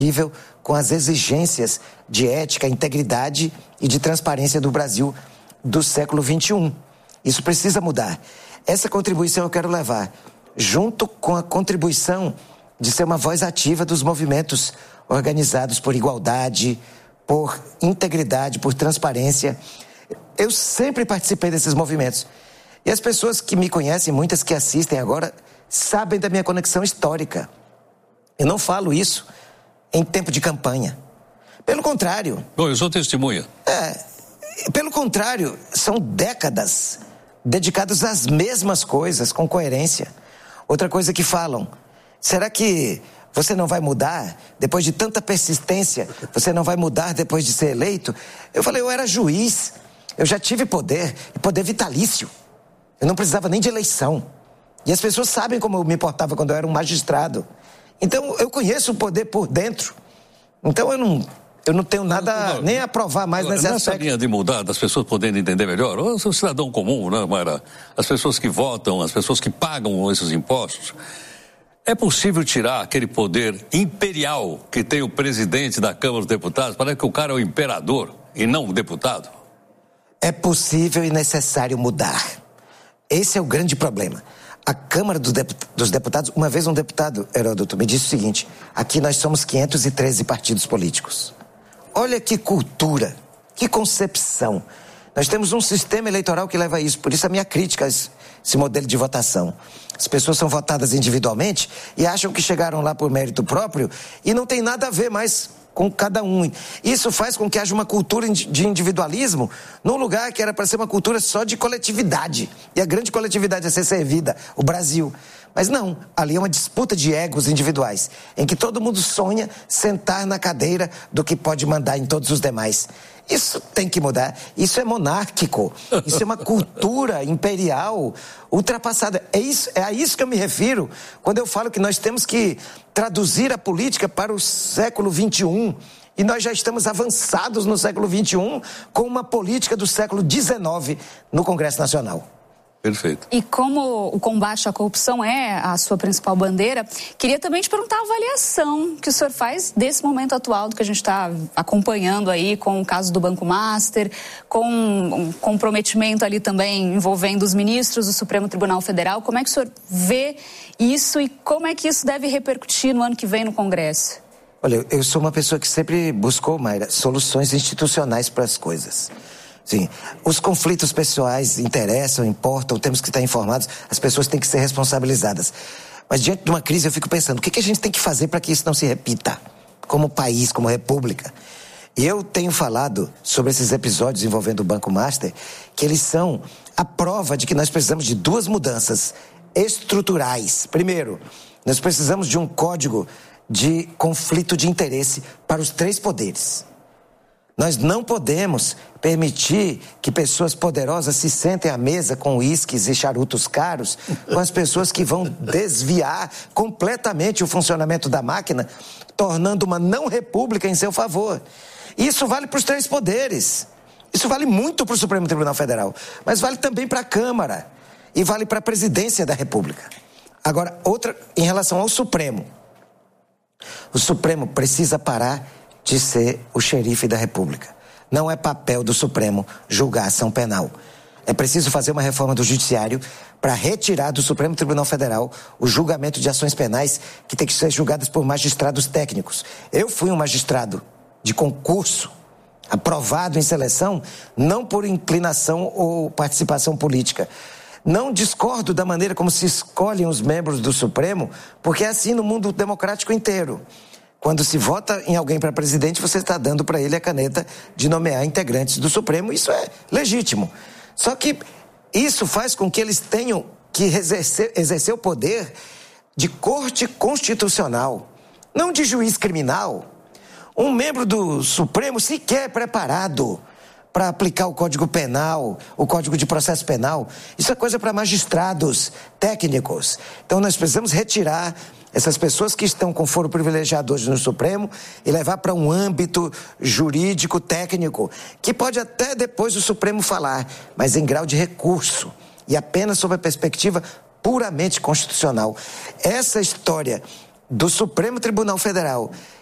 com as exigências de ética, integridade e de transparência do Brasil do século XXI. Isso precisa mudar. Essa contribuição eu quero levar, junto com a contribuição de ser uma voz ativa dos movimentos organizados por igualdade, por integridade, por transparência. Eu sempre participei desses movimentos. E as pessoas que me conhecem, muitas que assistem agora, sabem da minha conexão histórica. Eu não falo isso em tempo de campanha. Pelo contrário... Bom, eu sou testemunha. Pelo contrário, são décadas dedicadas às mesmas coisas, com coerência. Outra coisa que falam, será que você não vai mudar depois de tanta persistência? Você não vai mudar depois de ser eleito? Eu falei, eu era juiz, eu já tive poder, e poder vitalício. Eu não precisava nem de eleição. E as pessoas sabem como eu me portava quando eu era um magistrado. Então, eu conheço o poder por dentro. Então, eu não tenho nada nem a provar mais nesse aspecto. Nessa linha de mudar, das pessoas podendo entender melhor, o cidadão comum, né, Mayra? As pessoas que votam, as pessoas que pagam esses impostos, é possível tirar aquele poder imperial que tem o presidente da Câmara dos Deputados? Parece que o cara é o imperador e não o deputado. É possível e necessário mudar. Esse é o grande problema. A Câmara dos Deputados, uma vez um deputado, Heródoto, me disse o seguinte, aqui nós somos 513 partidos políticos. Olha que cultura, que concepção. Nós temos um sistema eleitoral que leva a isso, por isso a minha crítica a esse modelo de votação. As pessoas são votadas individualmente e acham que chegaram lá por mérito próprio e não tem nada a ver mais com cada um. Isso faz com que haja uma cultura de individualismo num lugar que era para ser uma cultura só de coletividade. E a grande coletividade a ser servida, o Brasil. Mas não, ali é uma disputa de egos individuais, em que todo mundo sonha sentar na cadeira do que pode mandar em todos os demais. Isso tem que mudar, isso é monárquico, isso é uma cultura imperial ultrapassada. É a isso que eu me refiro quando eu falo que nós temos que traduzir a política para o século XXI. E nós já estamos avançados no século XXI com uma política do século XIX no Congresso Nacional. Perfeito. E como o combate à corrupção é a sua principal bandeira, queria também te perguntar a avaliação que o senhor faz desse momento atual do que a gente está acompanhando aí com o caso do Banco Master, com um comprometimento ali também envolvendo os ministros do Supremo Tribunal Federal. Como é que o senhor vê isso e como é que isso deve repercutir no ano que vem no Congresso? Olha, eu sou uma pessoa que sempre buscou, Mayra, soluções institucionais para as coisas. Sim, os conflitos pessoais interessam, importam, temos que estar informados, as pessoas têm que ser responsabilizadas. Mas diante de uma crise eu fico pensando, o que a gente tem que fazer para que isso não se repita? Como país, como república. E eu tenho falado sobre esses episódios envolvendo o Banco Master, que eles são a prova de que nós precisamos de duas mudanças estruturais. Primeiro, nós precisamos de um código de conflito de interesse para os três poderes. Nós não podemos permitir que pessoas poderosas se sentem à mesa com uísques e charutos caros com as pessoas que vão desviar completamente o funcionamento da máquina, tornando uma não-república em seu favor. Isso vale para os três poderes. Isso vale muito para o Supremo Tribunal Federal, mas vale também para a Câmara e vale para a Presidência da República. Agora, outra em relação ao Supremo. O Supremo precisa parar de ser o xerife da República. Não é papel do Supremo julgar ação penal. É preciso fazer uma reforma do Judiciário para retirar do Supremo Tribunal Federal o julgamento de ações penais que tem que ser julgadas por magistrados técnicos. Eu fui um magistrado de concurso, aprovado em seleção, não por inclinação ou participação política. Não discordo da maneira como se escolhem os membros do Supremo, porque é assim no mundo democrático inteiro. Quando se vota em alguém para presidente, você está dando para ele a caneta de nomear integrantes do Supremo. Isso é legítimo. Só que isso faz com que eles tenham que exercer o poder de corte constitucional, não de juiz criminal. Um membro do Supremo sequer é preparado para aplicar o Código Penal, o Código de Processo Penal. Isso é coisa para magistrados técnicos. Então nós precisamos retirar essas pessoas que estão com foro privilegiado hoje no Supremo e levar para um âmbito jurídico, técnico, que pode até depois o Supremo falar, mas em grau de recurso e apenas sob a perspectiva puramente constitucional. Essa história do Supremo Tribunal Federal